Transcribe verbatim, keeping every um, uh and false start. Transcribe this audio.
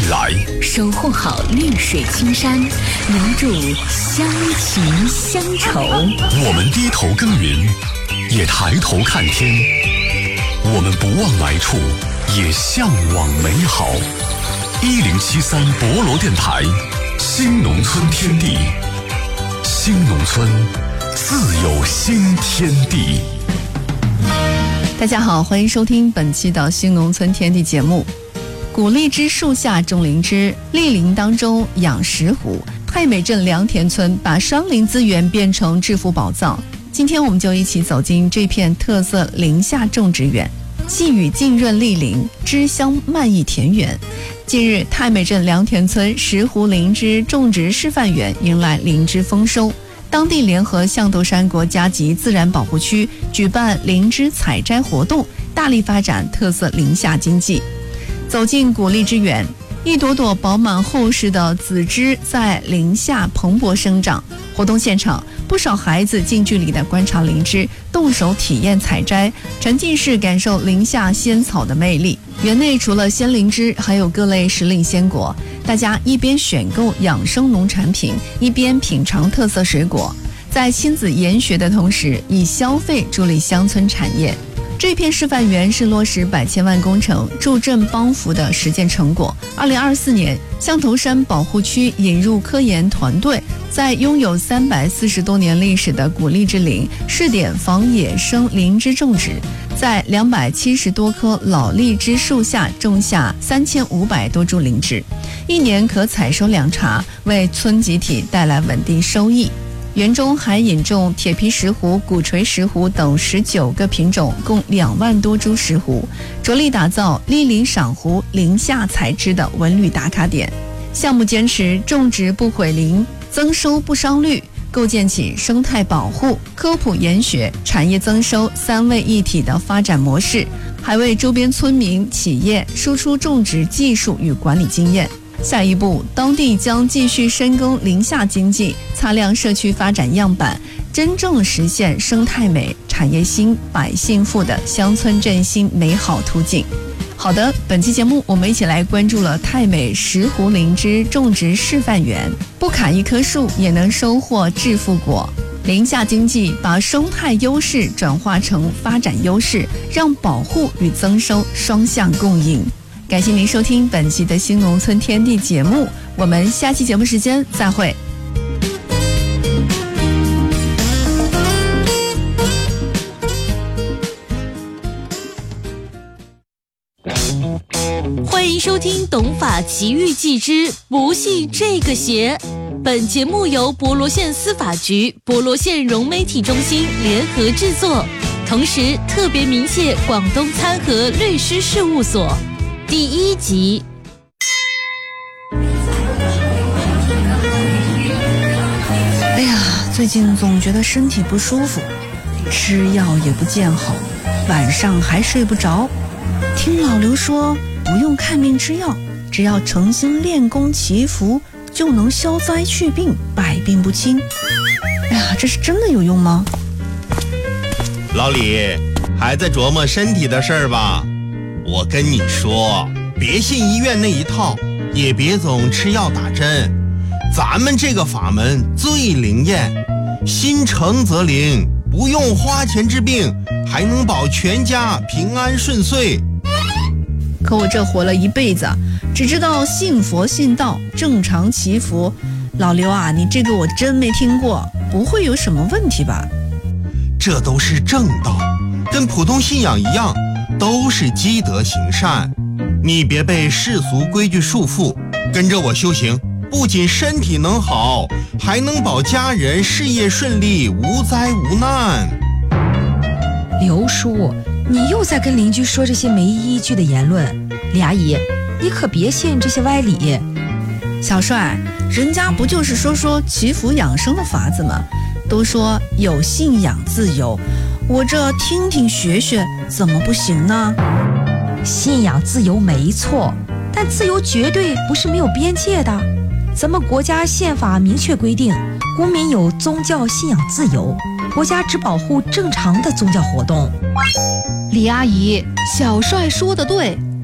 来， 守护好绿水青山，留住乡情乡愁。 我们低头耕耘，也抬头看天。我们不忘来处，也向往美好。一零七三博罗电台，新农村天地，新农村自有新天地。 大家好，欢迎收听本期的新农村天地节目。古荔枝树下种灵芝，栗林当中养石斛。太美镇良田村把山林资源变成致富宝藏。今天我们就一起走进这片特色林下种植园，细雨浸润栗林，枝香漫溢田园。近日，太美镇良田村石斛灵芝种植示范园迎来灵芝丰收。当地联合象头山国家级自然保护区举办灵芝采摘活动，大力发展特色林下经济。走进古荔枝园，一朵朵饱满厚实的紫枝在林下蓬勃生长。活动现场，不少孩子近距离地观察灵芝，动手体验采摘，沉浸式感受林下仙草的魅力。园内除了鲜灵芝，还有各类时令鲜果，大家一边选购养生农产品，一边品尝特色水果，在亲子研学的同时，以消费助力乡村产业。这片示范园是落实百千万工程助镇帮扶的实践成果。二零二四年，象头山保护区引入科研团队，在拥有三百四十多年历史的古荔枝林试点防野生灵芝种植，在两百七十多棵老荔枝树下种下三千五百多株灵芝，一年可采收两茬，为村集体带来稳定收益。园中还引种铁皮石斛、鼓槌石斛等十九个品种，共两万多株石斛，着力打造栗林赏斛、林下采芝的文旅打卡点。项目坚持种植不毁林，增收不伤绿，构建起生态保护、科普研学、产业增收三位一体的发展模式，还为周边村民、企业输出种植技术与管理经验。下一步，当地将继续深耕林下经济，擦亮社区发展样板，真正实现生态美、产业兴、百姓富的乡村振兴美好图景。好的，本期节目我们一起来关注了太美石斛灵芝种植示范园，不砍一棵树也能收获致富果。林下经济把生态优势转化成发展优势，让保护与增收双向共赢。感谢您收听本期的新农村天地节目，我们下期节目时间再会。 欢迎收听《懂法奇遇记之不信这个邪》。本节目由博罗县司法局、博罗县融媒体中心联合制作，同时特别鸣谢广东参和律师事务所。第一集。 哎呀，最近总觉得身体不舒服，吃药也不见好，晚上还睡不着。听老刘说，不用看病吃药，只要诚心练功祈福，就能消灾去病，百病不侵。哎呀，这是真的有用吗？ 老李，还在琢磨身体的事儿吧？我跟你说，别信医院那一套，也别总吃药打针。咱们这个法门最灵验，心诚则灵，不用花钱治病，还能保全家平安顺遂。 可我这活了一辈子，只知道信佛信道，正常祈福。老刘啊，你这个我真没听过，不会有什么问题吧？ 这都是正道，跟普通信仰一样，都是积德行善。你别被世俗规矩束缚，跟着我修行，不仅身体能好，还能保家人事业顺利，无灾无难。 刘叔，你又在跟邻居说这些没依据的言论。李阿姨，你可别信这些歪理。 小帅，人家不就是说说祈福养生的法子吗？都说有信仰自由，我这听听学学怎么不行呢？ 信仰自由没错，但自由绝对不是没有边界的。咱们国家宪法明确规定，公民有宗教信仰自由，国家只保护正常的宗教活动。 李阿姨，小帅说的对，